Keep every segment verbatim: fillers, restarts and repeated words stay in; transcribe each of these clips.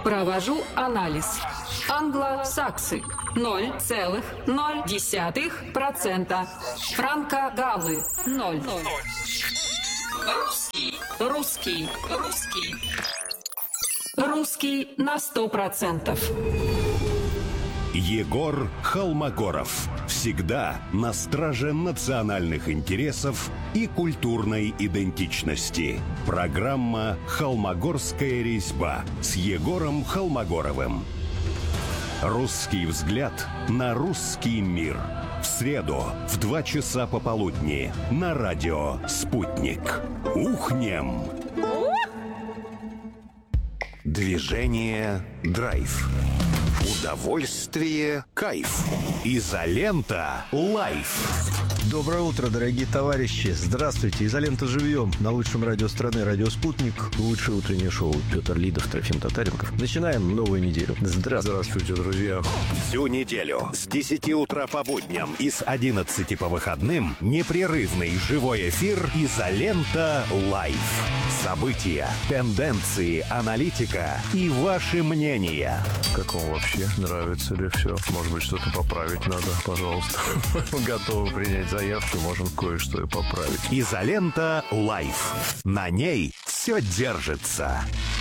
Провожу анализ. Англосаксы ноль целых ноль десятых процента. Франко-галлы ноль. Русский, русский, русский. Русский на сто процентов. Егор Холмогоров. Всегда на страже национальных интересов и культурной идентичности. Программа «Холмогорская резьба» с Егором Холмогоровым. Русский взгляд на русский мир. В среду в два часа пополудни на радио «Спутник». Ухнем! Движение «Драйв». Удовольствие, кайф. Изолента лайф. Доброе утро, дорогие товарищи. Здравствуйте. Изолента живьем. На лучшем радио страны, радио «Спутник». Лучшее утреннее шоу. Петр Лидов, Трофим Татаренков. Начинаем новую неделю. Здравствуйте. Здравствуйте, друзья. Всю неделю с десяти утра по будням и с одиннадцати по выходным непрерывный живой эфир «Изолента лайф». События, тенденции, аналитика и ваши мнения. Как вам вообще? Нравится ли все? Может быть, что-то поправить надо? Пожалуйста. Готовы принять заявки, можем кое-что и поправить. Изолента лайф. На ней все держится.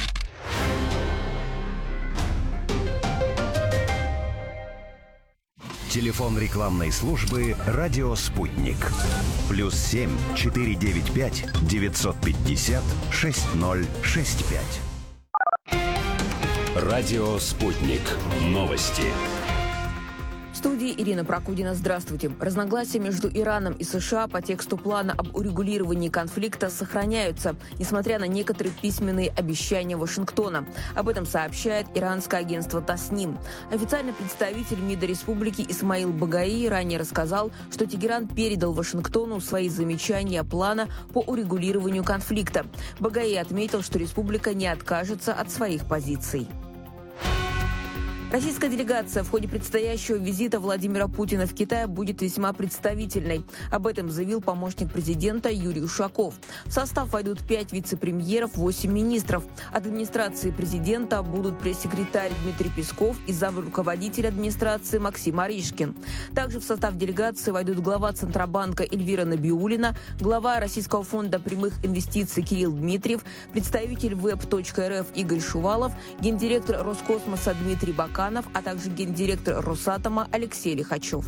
Телефон рекламной службы «Радио Спутник». Плюс семь четыре девять пять девятьсот пятьдесят шесть ноль шесть пять. Радио Спутник. Новости. В студии Ирина Прокудина. Здравствуйте. Разногласия между Ираном и США по тексту плана об урегулировании конфликта сохраняются, несмотря на некоторые письменные обещания Вашингтона. Об этом сообщает иранское агентство Тасним. Официальный представитель МИДа республики Исмаил Багаи ранее рассказал, что Тегеран передал Вашингтону свои замечания плана по урегулированию конфликта. Багаи отметил, что республика не откажется от своих позиций. Российская делегация в ходе предстоящего визита Владимира Путина в Китай будет весьма представительной. Об этом заявил помощник президента Юрий Ушаков. В состав войдут пять вице-премьеров, восемь министров. От администрации президента будут пресс-секретарь Дмитрий Песков и замруководитель администрации Максим Аришкин. Также в состав делегации войдут глава Центробанка Эльвира Набиуллина, глава Российского фонда прямых инвестиций Кирилл Дмитриев, представитель веб точка эр эф Игорь Шувалов, гендиректор Роскосмоса Дмитрий Баканов, а также гендиректор Росатома Алексей Лихачев.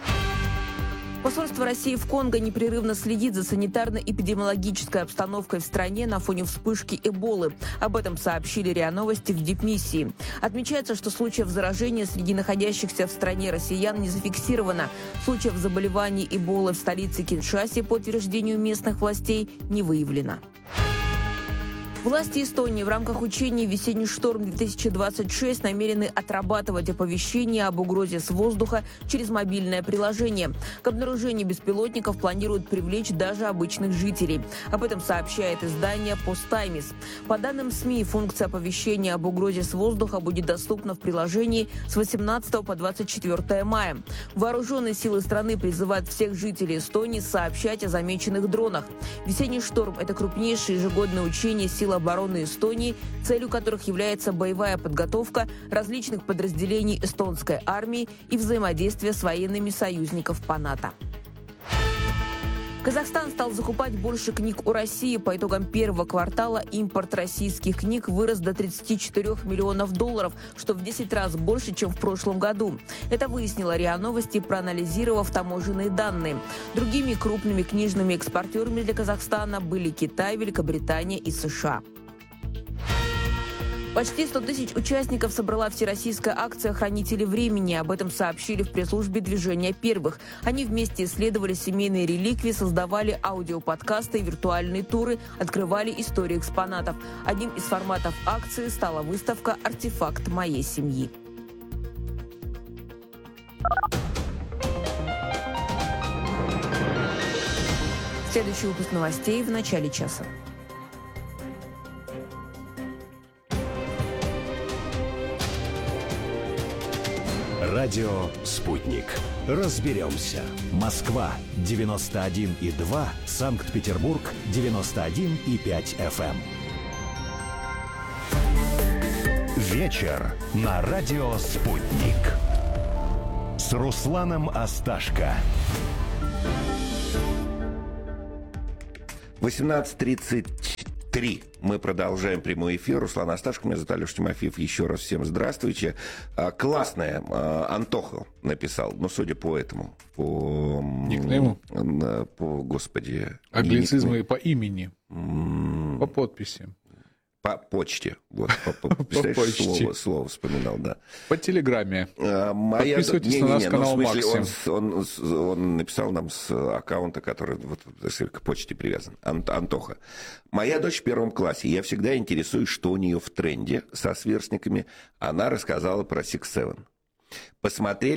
Посольство России в Конго непрерывно следит за санитарно-эпидемиологической обстановкой в стране на фоне вспышки Эболы. Об этом сообщили РИА Новости в дипмиссии. Отмечается, что случаев заражения среди находящихся в стране россиян не зафиксировано. Случаев заболеваний Эболы в столице Киншасе, по утверждению местных властей, не выявлено. Власти Эстонии в рамках учений «Весенний шторм-две тысячи двадцать шесть» намерены отрабатывать оповещения об угрозе с воздуха через мобильное приложение. К обнаружению беспилотников планируют привлечь даже обычных жителей. Об этом сообщает издание «Постаймис». По данным СМИ, функция оповещения об угрозе с воздуха будет доступна в приложении с восемнадцатого по двадцать четвёртое мая. Вооруженные силы страны призывают всех жителей Эстонии сообщать о замеченных дронах. «Весенний шторм» — это крупнейшее ежегодное учение сил обороны Эстонии, целью которых является боевая подготовка различных подразделений эстонской армии и взаимодействие с военными союзников по НАТО. Казахстан стал закупать больше книг у России. По итогам первого квартала импорт российских книг вырос до тридцати четырёх миллионов долларов, что в десять раз больше, чем в прошлом году. Это выяснила РИА Новости, проанализировав таможенные данные. Другими крупными книжными экспортерами для Казахстана были Китай, Великобритания и США. Почти сто тысяч участников собрала всероссийская акция «Хранители времени». Об этом сообщили в пресс-службе движения «Первых». Они вместе исследовали семейные реликвии, создавали аудиоподкасты и виртуальные туры, открывали историю экспонатов. Одним из форматов акции стала выставка «Артефакт моей семьи». Следующий выпуск новостей в начале часа. Радио «Спутник». Разберемся. Москва девяносто один и два, Вечер на радио «Спутник». С Русланом Асташко. восемнадцать тридцать три. Мы продолжаем прямой эфир. Руслан Асташко, меня зовут Алеша Тимофеев. Еще раз всем здравствуйте. А, классная. А, Антоха написал. Ну, судя по этому. По... Никнейму? По, господи. Англицизмы по имени. По подписи. По почте. Вот, по, по, по почте. Слово, слово вспоминал, да. По телеграмме. А, моя... Подписывайтесь не, на не, наш не, канал ну, в смысле, Максим. Он, он, он написал нам с аккаунта, который вот, к почте привязан. Ан- Антоха. Моя дочь в первом классе. Я всегда интересуюсь, что у нее в тренде со сверстниками. Она рассказала про Six Seven. Посмотрели